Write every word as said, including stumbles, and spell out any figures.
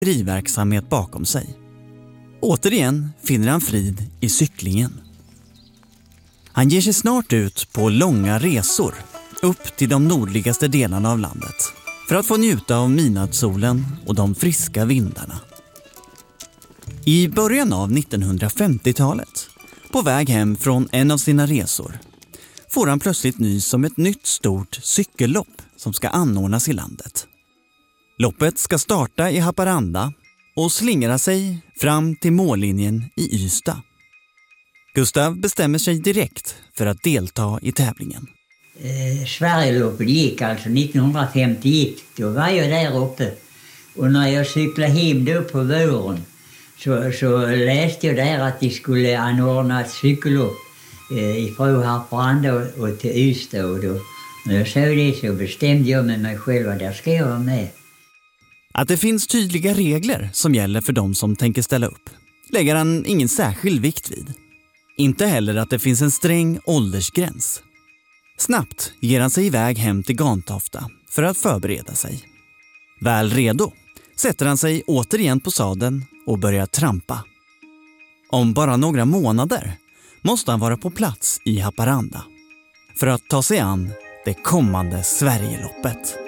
ridverksamhet bakom sig. Återigen finner han frid i cyklingen. Han ger sig snart ut på långa resor upp till de nordligaste delarna av landet för att få njuta av midnattssolen och de friska vindarna. I början av nittonhundrafemtiotalet, på väg hem från en av sina resor, får han plötsligt nys om ett nytt stort cykellopp som ska anordnas i landet. Loppet ska starta i Haparanda och slingra sig fram till mållinjen i Ystad. Gustav bestämmer sig direkt för att delta i tävlingen. Eh, Sverigeloppet gick alltså nittonhundrafemtioett. Då var jag där uppe. Och när jag cyklade hem då på våren så, så läste jag där att de skulle anordna ett cykellopp eh, ifrån Haparanda och, och till Ystad. Och då, när jag såg det så bestämde jag med mig själv att där ska jag vara med. Att det finns tydliga regler som gäller för de som tänker ställa upp lägger han ingen särskild vikt vid. Inte heller att det finns en sträng åldersgräns. Snabbt ger han sig iväg hem till Gantofta för att förbereda sig. Väl redo sätter han sig återigen på sadeln och börjar trampa. Om bara några månader måste han vara på plats i Haparanda för att ta sig an det kommande Sverigeloppet.